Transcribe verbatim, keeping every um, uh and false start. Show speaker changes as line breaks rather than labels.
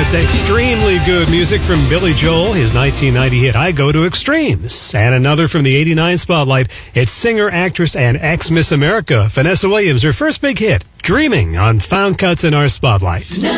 That's extremely good music from Billy Joel, his nineteen ninety hit, I Go to Extremes. And another from the eighty-nine Spotlight, it's singer, actress, and ex-Miss America, Vanessa Williams, her first big hit, Dreaming, on Found Cuts in our Spotlight.